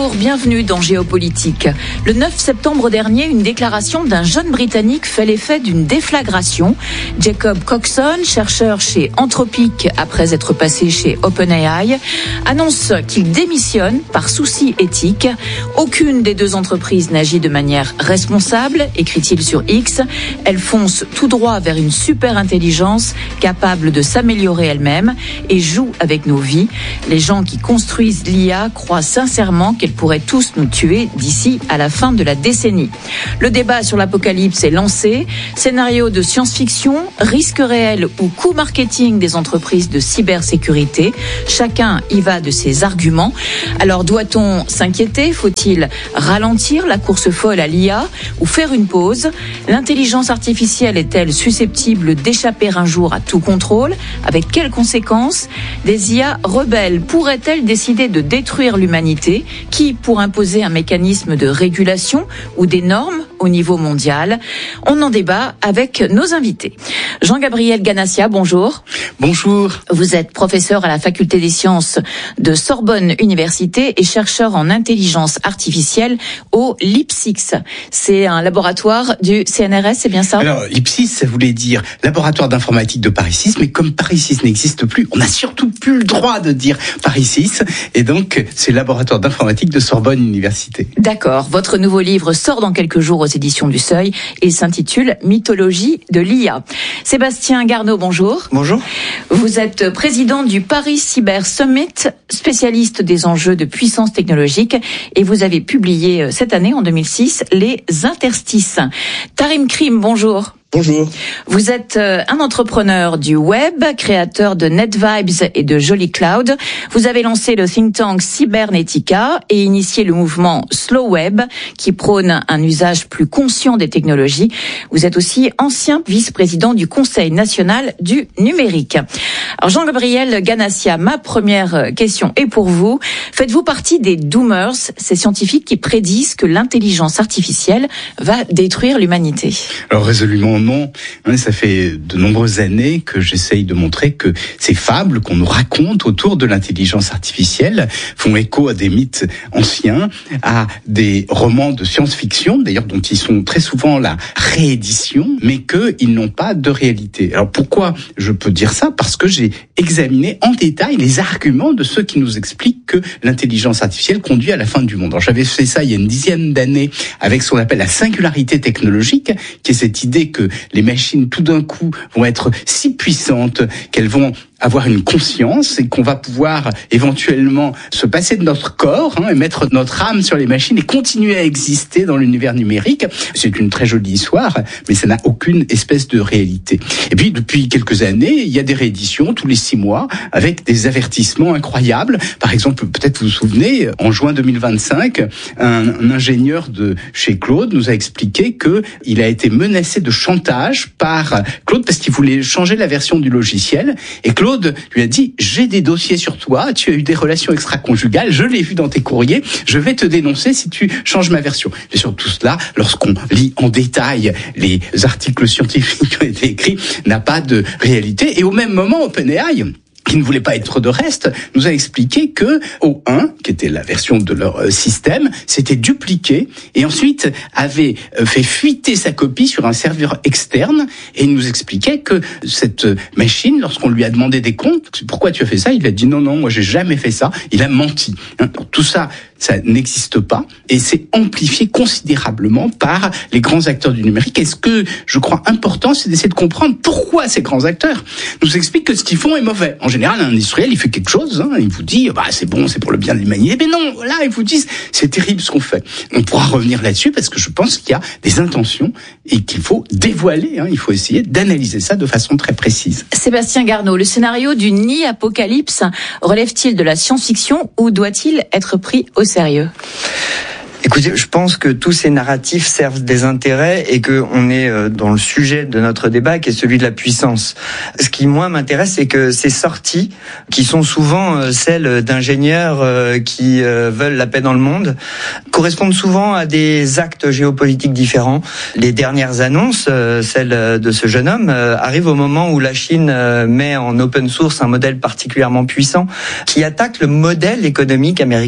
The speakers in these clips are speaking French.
Bonjour, bienvenue dans Géopolitique. Le 9 septembre dernier, une déclaration d'un jeune Britannique fait l'effet d'une déflagration. Jacob Coxon, chercheur chez Anthropic après être passé chez OpenAI, annonce qu'il démissionne par souci éthique. Aucune des deux entreprises n'agit de manière responsable, écrit-il sur X. Elle fonce tout droit vers une super intelligence capable de s'améliorer elle-même et joue avec nos vies. Les gens qui construisent l'IA croient sincèrement qu'elle pourrait tous nous tuer d'ici à la fin de la décennie. Le débat sur l'apocalypse est lancé. Scénario de science-fiction, risque réel ou coût marketing des entreprises de cybersécurité. Chacun y va de ses arguments. Alors doit-on s'inquiéter ? Faut-il ralentir la course folle à l'IA ou faire une pause ? L'intelligence artificielle est-elle susceptible d'échapper un jour à tout contrôle ? Avec quelles conséquences ? Des IA rebelles pourraient-elles décider de détruire l'humanité ? Qui pour imposer un mécanisme de régulation ou des normes au niveau mondial ? On en débat avec nos invités. Jean-Gabriel Ganassia, bonjour. Bonjour. Vous êtes professeur à la faculté des sciences de Sorbonne Université et chercheur en intelligence artificielle au LIPSIS. C'est un laboratoire du CNRS, c'est bien ça ? Alors, LIPSIS, ça voulait dire laboratoire d'informatique de Paris 6, mais comme Paris 6 n'existe plus, on n'a surtout plus le droit de dire Paris 6, et donc c'est laboratoire d'informatique de Sorbonne Université. D'accord. Votre nouveau livre sort dans quelques jours aux éditions du Seuil. Il s'intitule Mythologie de l'IA. Sébastien Garnaud, bonjour. Bonjour. Vous êtes président du Paris Cyber Summit, spécialiste des enjeux de puissance technologique, et vous avez publié cette année, en 2006, Les Interstices. Tarim Krim, bonjour. Bonjour. Vous êtes un entrepreneur du web, créateur de NetVibes et de Jolly Cloud. Vous avez lancé le think tank Cybernetica et initié le mouvement Slow Web qui prône un usage plus conscient des technologies. Vous êtes aussi ancien vice-président du Conseil national du numérique. Alors Jean-Gabriel Ganassia, ma première question est pour vous. Faites-vous partie des doomers, ces scientifiques qui prédisent que l'intelligence artificielle va détruire l'humanité ? Alors résolument non. Ça fait de nombreuses années que j'essaye de montrer que ces fables qu'on nous raconte autour de l'intelligence artificielle font écho à des mythes anciens, à des romans de science-fiction, d'ailleurs dont ils sont très souvent la réédition, mais qu'ils n'ont pas de réalité. Alors pourquoi je peux dire ça ? Parce que j'ai examiné en détail les arguments de ceux qui nous expliquent que l'intelligence artificielle conduit à la fin du monde. Alors j'avais fait ça il y a une dizaine d'années avec ce qu'on appelle la singularité technologique, qui est cette idée que les machines tout d'un coup vont être si puissantes qu'elles vont avoir une conscience et qu'on va pouvoir éventuellement se passer de notre corps et mettre notre âme sur les machines et continuer à exister dans l'univers numérique. C'est une très jolie histoire, mais ça n'a aucune espèce de réalité. Et puis, depuis quelques années, il y a des rééditions tous les 6 mois avec des avertissements incroyables. Par exemple, peut-être vous vous souvenez, en juin 2025, un ingénieur de chez Claude nous a expliqué que il a été menacé de chantage par Claude parce qu'il voulait changer la version du logiciel. Et Claude lui a dit « J'ai des dossiers sur toi, tu as eu des relations extra-conjugales, je l'ai vu dans tes courriers, je vais te dénoncer si tu changes ma version. » Et sur tout cela, lorsqu'on lit en détail les articles scientifiques qui ont été écrits, n'a pas de réalité. Et au même moment, OpenAI, qui ne voulait pas être de reste, nous a expliqué que O1, qui était la version de leur système, s'était dupliqué et ensuite avait fait fuiter sa copie sur un serveur externe et il nous expliquait que cette machine, lorsqu'on lui a demandé des comptes, pourquoi tu as fait ça ? Il a dit non, moi j'ai jamais fait ça. Il a menti. Donc, tout ça, ça n'existe pas et c'est amplifié considérablement par les grands acteurs du numérique. Et ce que je crois important, c'est d'essayer de comprendre pourquoi ces grands acteurs nous expliquent que ce qu'ils font est mauvais. En général, un industriel, il fait quelque chose, il vous dit, c'est bon, c'est pour le bien de l'humanité. Mais non, là, ils vous disent, c'est terrible ce qu'on fait. On pourra revenir là-dessus parce que je pense qu'il y a des intentions et qu'il faut dévoiler. Il faut essayer d'analyser ça de façon très précise. Sébastien Garnaud, le scénario du nid-apocalypse relève-t-il de la science-fiction ou doit-il être pris au sérieux ? Écoutez, je pense que tous ces narratifs servent des intérêts et qu'on est dans le sujet de notre débat qui est celui de la puissance. Ce qui, moi, m'intéresse, c'est que ces sorties, qui sont souvent celles d'ingénieurs qui veulent la paix dans le monde, correspondent souvent à des actes géopolitiques différents. Les dernières annonces, celles de ce jeune homme, arrivent au moment où la Chine met en open source un modèle particulièrement puissant qui attaque le modèle économique américain.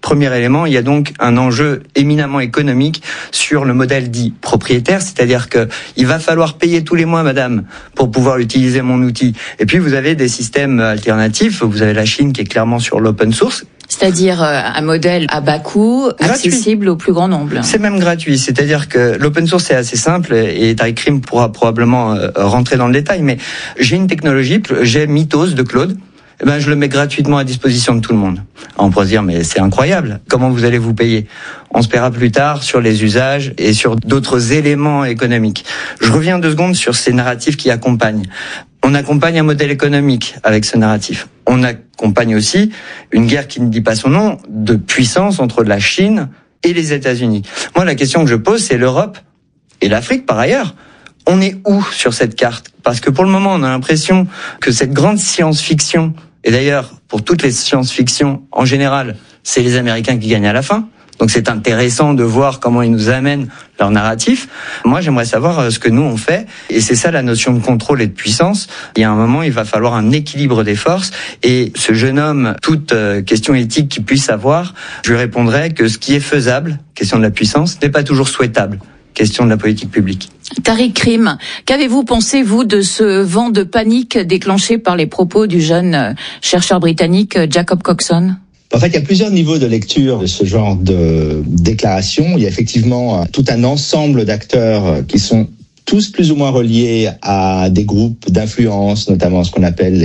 Premier élément, il y a donc un enjeu éminemment économique sur le modèle dit propriétaire, c'est-à-dire que il va falloir payer tous les mois, madame, pour pouvoir utiliser mon outil. Et puis vous avez des systèmes alternatifs, vous avez la Chine qui est clairement sur l'open source. C'est-à-dire un modèle à bas coût, accessible au plus grand nombre. C'est même gratuit, c'est-à-dire que l'open source est assez simple et Tariq Krim pourra probablement rentrer dans le détail, mais j'ai une technologie, j'ai Mythos de Claude, je le mets gratuitement à disposition de tout le monde. On pourrait se dire, mais c'est incroyable, comment vous allez vous payer ? On se paiera plus tard sur les usages et sur d'autres éléments économiques. Je reviens 2 secondes sur ces narratifs qui accompagnent. On accompagne un modèle économique avec ce narratif. On accompagne aussi une guerre qui ne dit pas son nom, de puissance entre la Chine et les États-Unis. Moi, la question que je pose, c'est l'Europe et l'Afrique par ailleurs. On est où sur cette carte ? Parce que pour le moment, on a l'impression que cette grande science-fiction, et d'ailleurs, pour toutes les science-fiction, en général, c'est les Américains qui gagnent à la fin. Donc c'est intéressant de voir comment ils nous amènent leur narratif. Moi, j'aimerais savoir ce que nous on fait. Et c'est ça la notion de contrôle et de puissance. Il y a un moment, il va falloir un équilibre des forces. Et ce jeune homme, toute question éthique qu'il puisse avoir, je lui répondrai que ce qui est faisable, question de la puissance, n'est pas toujours souhaitable. Question de la politique publique. Tariq Krim, qu'avez-vous pensé, vous, de ce vent de panique déclenché par les propos du jeune chercheur britannique Jacob Coxon ? En fait, il y a plusieurs niveaux de lecture de ce genre de déclaration. Il y a effectivement tout un ensemble d'acteurs qui sont tous plus ou moins reliés à des groupes d'influence, notamment ce qu'on appelle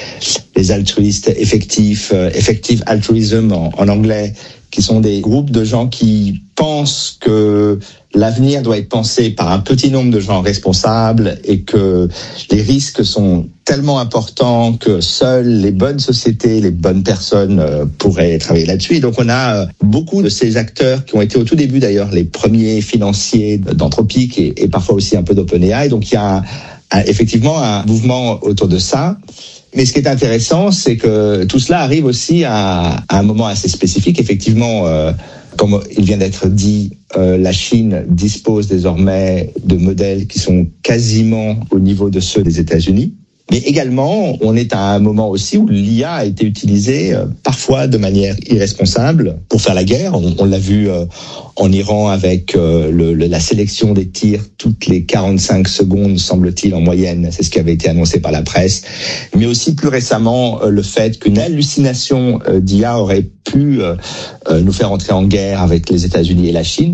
les altruistes effectifs, effective altruism en anglais, qui sont des groupes de gens qui pensent que l'avenir doit être pensé par un petit nombre de gens responsables et que les risques sont tellement importants que seules les bonnes sociétés, les bonnes personnes pourraient travailler là-dessus. Et donc on a beaucoup de ces acteurs qui ont été au tout début d'ailleurs les premiers financiers d'Anthropic et parfois aussi un peu d'OpenAI. Donc il y a effectivement un mouvement autour de ça. Mais ce qui est intéressant, c'est que tout cela arrive aussi à un moment assez spécifique. Effectivement, comme il vient d'être dit, la Chine dispose désormais de modèles qui sont quasiment au niveau de ceux des États-Unis. Mais également, on est à un moment aussi où l'IA a été utilisée parfois de manière irresponsable pour faire la guerre. On l'a vu en Iran avec la sélection des tirs toutes les 45 secondes, semble-t-il, en moyenne. C'est ce qui avait été annoncé par la presse. Mais aussi plus récemment, le fait qu'une hallucination d'IA aurait pu nous faire entrer en guerre avec les États-Unis et la Chine,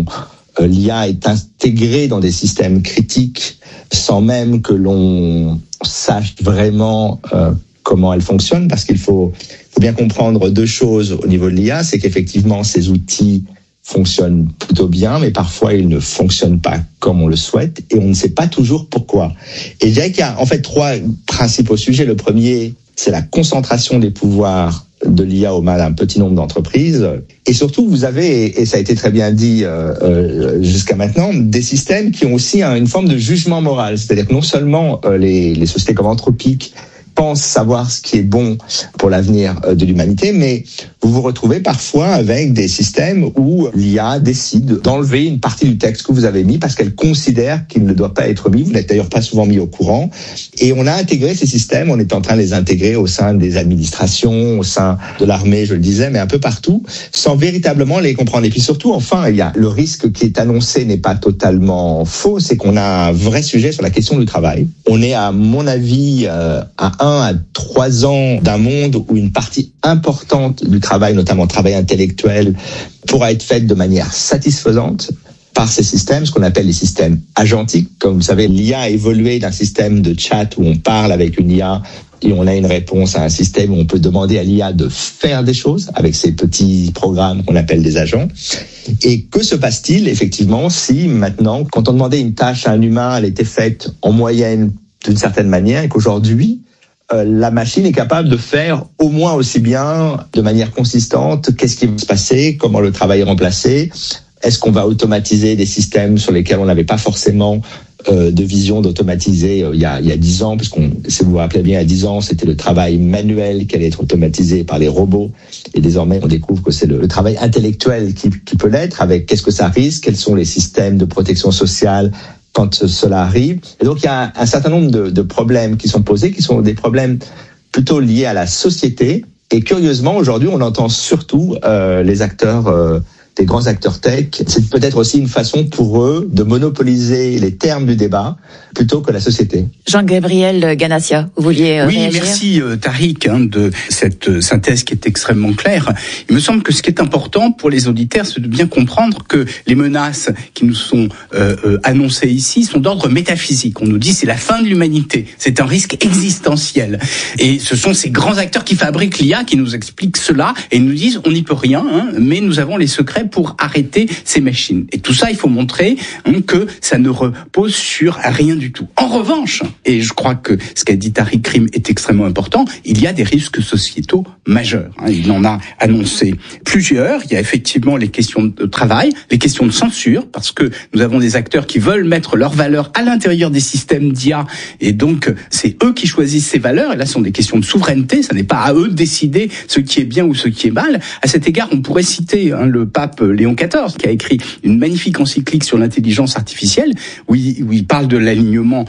l'IA est intégrée dans des systèmes critiques sans même que l'on sache vraiment comment elle fonctionne, parce qu'il faut bien comprendre 2 choses au niveau de l'IA, c'est qu'effectivement ces outils fonctionnent plutôt bien, mais parfois ils ne fonctionnent pas comme on le souhaite et on ne sait pas toujours pourquoi. Et je dirais qu'il y a en fait 3 principaux sujets. Le premier, c'est la concentration des pouvoirs de l'IA au mal d'un petit nombre d'entreprises. Et surtout, vous avez, et ça a été très bien dit jusqu'à maintenant, des systèmes qui ont aussi une forme de jugement moral. C'est-à-dire que non seulement les sociétés comme Anthropic pensent savoir ce qui est bon pour l'avenir de l'humanité, mais vous vous retrouvez parfois avec des systèmes où l'IA décide d'enlever une partie du texte que vous avez mis parce qu'elle considère qu'il ne doit pas être mis. Vous n'êtes d'ailleurs pas souvent mis au courant. Et on a intégré ces systèmes, on est en train de les intégrer au sein des administrations, au sein de l'armée, je le disais, mais un peu partout, sans véritablement les comprendre. Et puis surtout, enfin, il y a le risque qui est annoncé n'est pas totalement faux, c'est qu'on a un vrai sujet sur la question du travail. On est, à mon avis, à 1 à 3 ans d'un monde où une partie importante du travail, notamment le travail intellectuel, pourra être faite de manière satisfaisante par ces systèmes, ce qu'on appelle les systèmes agentiques. Comme vous savez, l'IA a évolué d'un système de chat où on parle avec une IA et on a une réponse à un système où on peut demander à l'IA de faire des choses avec ces petits programmes qu'on appelle des agents. Et que se passe-t-il effectivement si maintenant, quand on demandait une tâche à un humain, elle était faite en moyenne d'une certaine manière et qu'aujourd'hui, la machine est capable de faire au moins aussi bien, de manière consistante, qu'est-ce qui va se passer, comment le travail est remplacé, est-ce qu'on va automatiser des systèmes sur lesquels on n'avait pas forcément de vision d'automatiser il y a 10 ans, puisqu'on, si vous vous rappelez bien, il y a 10 ans, c'était le travail manuel qui allait être automatisé par les robots, et désormais on découvre que c'est le travail intellectuel qui peut l'être, avec qu'est-ce que ça risque, quels sont les systèmes de protection sociale, quand cela arrive. Et donc, il y a un certain nombre de problèmes qui sont posés, qui sont des problèmes plutôt liés à la société, Et curieusement, aujourd'hui, on entend surtout les acteurs, des grands acteurs tech. C'est peut-être aussi une façon pour eux de monopoliser les termes du débat plutôt que la société. Jean-Gabriel Ganassia, vous vouliez réagir ? Oui, merci Tariq de cette synthèse qui est extrêmement claire. Il me semble que ce qui est important pour les auditeurs, c'est de bien comprendre que les menaces qui nous sont annoncées ici sont d'ordre métaphysique. On nous dit c'est la fin de l'humanité, c'est un risque existentiel. Et ce sont ces grands acteurs qui fabriquent l'IA qui nous expliquent cela et nous disent on n'y peut rien, mais nous avons les secrets pour arrêter ces machines. Et tout ça, il faut montrer que ça ne repose sur rien du tout. En revanche, et je crois que ce qu'a dit Tariq Krim est extrêmement important, il y a des risques sociétaux majeurs. Il en a annoncé plusieurs. Il y a effectivement les questions de travail, les questions de censure, parce que nous avons des acteurs qui veulent mettre leurs valeurs à l'intérieur des systèmes d'IA, et donc c'est eux qui choisissent ces valeurs, et là ce sont des questions de souveraineté, ça n'est pas à eux de décider ce qui est bien ou ce qui est mal. À cet égard, on pourrait citer le pape Léon XIV, qui a écrit une magnifique encyclique sur l'intelligence artificielle, où il parle de l'alignement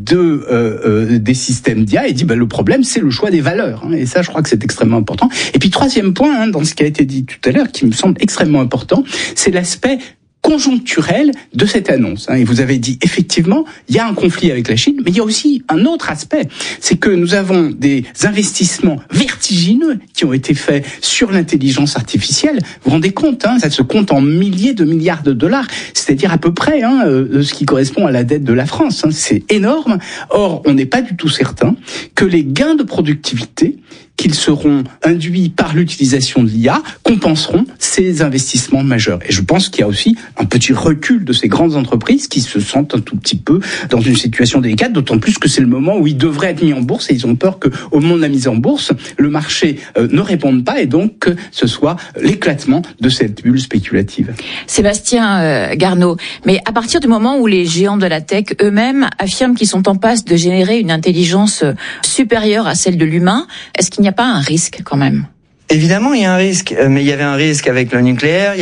des systèmes d'IA, et dit le problème c'est le choix des valeurs, et ça je crois que c'est extrêmement important. Et puis troisième point, dans ce qui a été dit tout à l'heure, qui me semble extrêmement important, c'est l'aspect conjoncturel de cette annonce. Et vous avez dit, effectivement, il y a un conflit avec la Chine, mais il y a aussi un autre aspect, c'est que nous avons des investissements vertigineux qui ont été faits sur l'intelligence artificielle. Vous vous rendez compte, ça se compte en milliers de milliards de dollars, c'est-à-dire à peu près ce qui correspond à la dette de la France. C'est énorme. Or, on n'est pas du tout certain que les gains de productivité qu'ils seront induits par l'utilisation de l'IA compenseront ces investissements majeurs. Et je pense qu'il y a aussi un petit recul de ces grandes entreprises qui se sentent un tout petit peu dans une situation délicate, d'autant plus que c'est le moment où ils devraient être mis en bourse et ils ont peur qu'au moment de la mise en bourse, le marché ne réponde pas et donc que ce soit l'éclatement de cette bulle spéculative. Sébastien Garnaud, mais à partir du moment où les géants de la tech eux-mêmes affirment qu'ils sont en passe de générer une intelligence supérieure à celle de l'humain, est-ce qu'il n'y a pas un risque quand même ? Évidemment, il y a un risque, mais il y avait un risque avec le nucléaire, il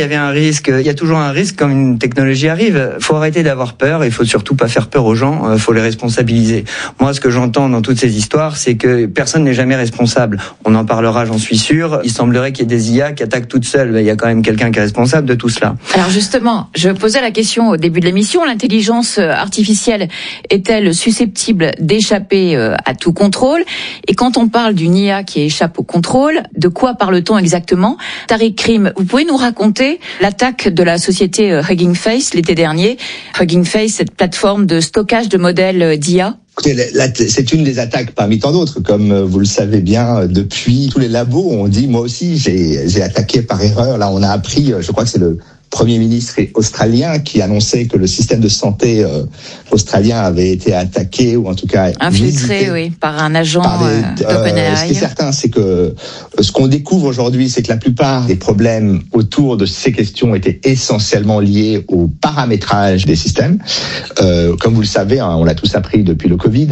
y a toujours un risque quand une technologie arrive. Il faut arrêter d'avoir peur, il faut surtout pas faire peur aux gens, il faut les responsabiliser. Moi, ce que j'entends dans toutes ces histoires, c'est que personne n'est jamais responsable. On en parlera, j'en suis sûr. Il semblerait qu'il y ait des IA qui attaquent toutes seules. Il y a quand même quelqu'un qui est responsable de tout cela. Alors justement, je posais la question au début de l'émission, l'intelligence artificielle est-elle susceptible d'échapper à tout contrôle ? Et quand on parle d'une IA qui échappe au contrôle, de quoi parle-t-on exactement ? Tariq Krim, vous pouvez nous raconter l'attaque de la société Hugging Face l'été dernier. Hugging Face, cette plateforme de stockage de modèles d'IA. Écoutez, c'est une des attaques parmi tant d'autres. Comme vous le savez bien, depuis tous les labos, on dit, moi aussi, j'ai attaqué par erreur. Là, on a appris, je crois que c'est le Premier ministre australien qui annonçait que le système de santé australien avait été attaqué ou en tout cas infiltré, par un agent d'OpenAI. Ce qui est certain, c'est que ce qu'on découvre aujourd'hui, c'est que la plupart des problèmes autour de ces questions étaient essentiellement liés au paramétrage des systèmes. Comme vous le savez, on l'a tous appris depuis le Covid,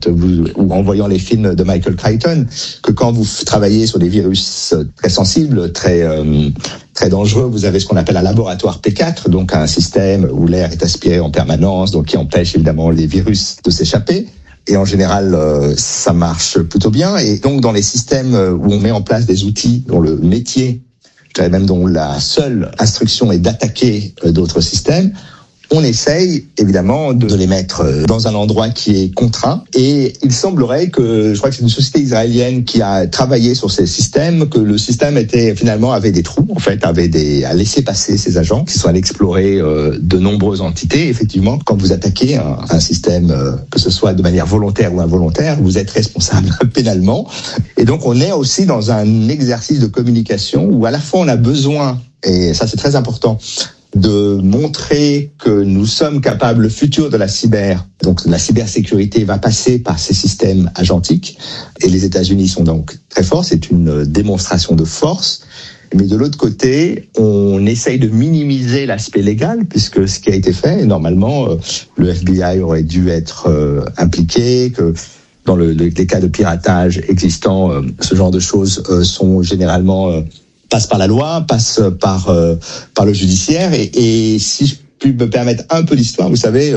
ou en voyant les films de Michael Crichton, que quand vous travaillez sur des virus très sensibles, très dangereux, vous avez ce qu'on appelle un laboratoire P4, donc un système où l'air est aspiré en permanence, donc qui empêche évidemment les virus de s'échapper. Et en général, ça marche plutôt bien. Et donc, dans les systèmes où on met en place des outils dont le métier, je dirais même dont la seule instruction est d'attaquer d'autres systèmes, on essaye évidemment de les mettre dans un endroit qui est contraint. Et il semblerait que, je crois que c'est une société israélienne qui a travaillé sur ces systèmes, que le système avait des trous, en fait, a laissé passer ces agents qui sont allés explorer de nombreuses entités. Effectivement, quand vous attaquez un système, que ce soit de manière volontaire ou involontaire, vous êtes responsable pénalement. Et donc, on est aussi dans un exercice de communication où à la fois on a besoin, et ça c'est très important, de montrer que nous sommes capables, le futur de la donc la cybersécurité va passer par ces systèmes agentiques, et les États-Unis sont donc très forts, c'est une démonstration de force. Mais de l'autre côté, on essaye de minimiser l'aspect légal, puisque ce qui a été fait, normalement, le FBI aurait dû être impliqué, que dans les cas de piratage existants, ce genre de choses sont généralement passe par la loi, passe par le judiciaire, et si je puis me permettre un peu l'histoire, vous savez,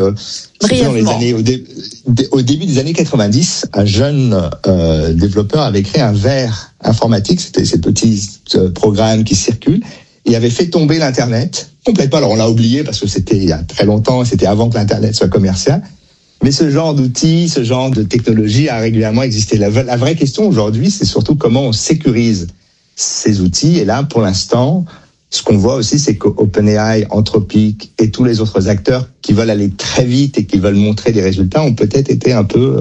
au début des années 90, un jeune développeur avait créé un verre informatique, c'était ces petits programmes qui circulent, et avait fait tomber l'Internet complètement. Alors on l'a oublié parce que c'était il y a très longtemps, c'était avant que l'Internet soit commercial. Mais ce genre d'outils, ce genre de technologie a régulièrement existé. La vraie question aujourd'hui, c'est surtout comment on sécurise ces outils. Et là, pour l'instant, ce qu'on voit aussi, c'est qu'OpenAI, Anthropic et tous les autres acteurs qui veulent aller très vite et qui veulent montrer des résultats ont peut-être été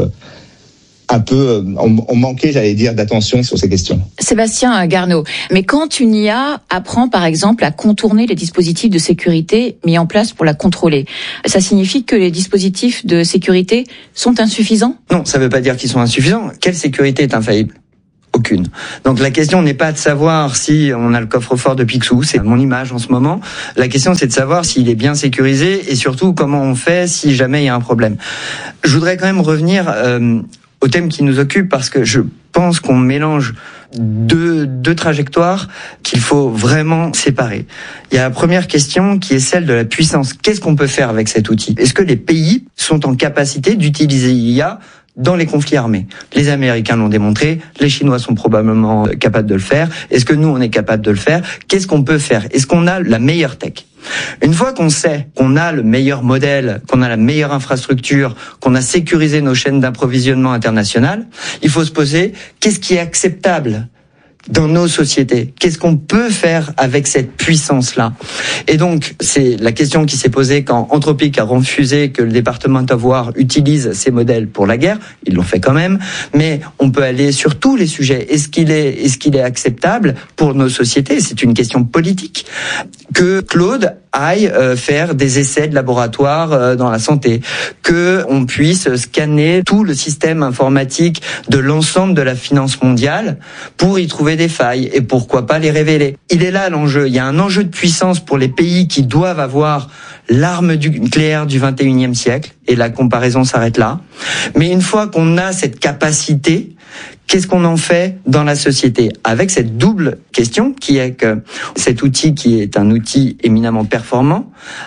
on manquait, j'allais dire, d'attention sur ces questions. Sébastien Garnaud, mais quand une IA apprend par exemple à contourner les dispositifs de sécurité mis en place pour la contrôler, ça signifie que les dispositifs de sécurité sont insuffisants ? Non, ça ne veut pas dire qu'ils sont insuffisants. Quelle sécurité est infaillible ? Aucune. Donc la question n'est pas de savoir si on a le coffre-fort de Picsou, c'est mon image en ce moment. La question c'est de savoir s'il est bien sécurisé et surtout comment on fait si jamais il y a un problème. Je voudrais quand même revenir au thème qui nous occupe parce que je pense qu'on mélange deux trajectoires qu'il faut vraiment séparer. Il y a la première question qui est celle de la puissance. Qu'est-ce qu'on peut faire avec cet outil ? Est-ce que les pays sont en capacité d'utiliser l'IA dans les conflits armés? Les Américains l'ont démontré, les Chinois sont probablement capables de le faire. Est-ce que nous, on est capable de le faire ? Qu'est-ce qu'on peut faire ? Est-ce qu'on a la meilleure tech ? Une fois qu'on sait qu'on a le meilleur modèle, qu'on a la meilleure infrastructure, qu'on a sécurisé nos chaînes d'approvisionnement internationales, il faut se poser qu'est-ce qui est acceptable dans nos sociétés. Qu'est-ce qu'on peut faire avec cette puissance-là ? Et donc, c'est la question qui s'est posée quand Anthropic a refusé que le Department of War utilise ces modèles pour la guerre. Ils l'ont fait quand même. Mais on peut aller sur tous les sujets. Est-ce qu'il est acceptable pour nos sociétés ? C'est une question politique. Que Claude aille faire des essais de laboratoire dans la santé, que on puisse scanner tout le système informatique de l'ensemble de la finance mondiale pour y trouver des failles et pourquoi pas les révéler. Il est là l'enjeu. Il y a un enjeu de puissance pour les pays qui doivent avoir l'arme nucléaire du 21e siècle et la comparaison s'arrête là. Mais une fois qu'on a cette capacité, qu'est-ce qu'on en fait dans la société ? Avec cette double question qui est que cet outil qui est un outil éminemment performant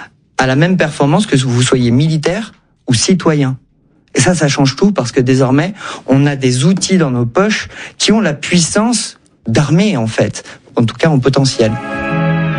a la même performance que vous soyez militaire ou citoyen. Et ça change tout parce que désormais, on a des outils dans nos poches qui ont la puissance d'armée en fait, en tout cas en potentiel.